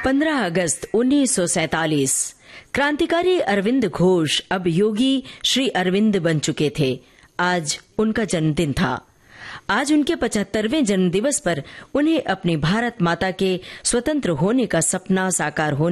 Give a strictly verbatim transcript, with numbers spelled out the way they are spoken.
पंद्रह अगस्त उन्नीस सौ सैतालीस क्रांतिकारी अरविंद घोष अब योगी श्री अरविंद बन चुके थे। आज उनका जन्मदिन था। आज उनके पचहत्तरवें जन्म दिवस पर उन्हें अपनी भारत माता के स्वतंत्र होने का सपना साकार होने